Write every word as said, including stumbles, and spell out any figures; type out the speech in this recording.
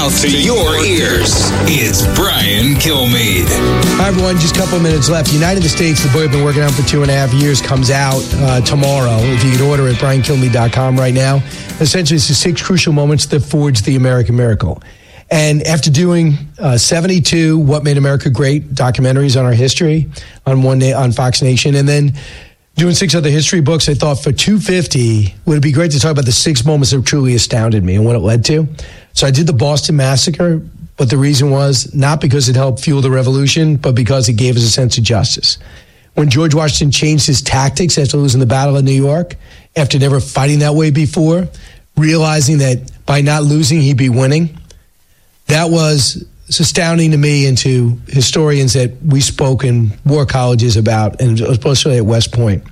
mouth to your ears. It's Brian Kilmeade. Hi, everyone. Just a couple of minutes left. United the States, the book I've been working on for two and a half years, comes out uh, tomorrow. If you can order it, brian kilmeade dot com right now. Essentially, it's the six crucial moments that forged the American miracle. And after doing uh, seventy-two What Made America Great documentaries on our history on one day on Fox Nation, and then doing six other history books, I thought for two fifty, would it be great to talk about the six moments that truly astounded me and what it led to? So I did the Boston Massacre, but the reason was not because it helped fuel the revolution, but because it gave us a sense of justice. When George Washington changed his tactics after losing the Battle of New York, after never fighting that way before, realizing that by not losing, he'd be winning, that was astounding to me and to historians that we spoke in war colleges about, and especially at West Point.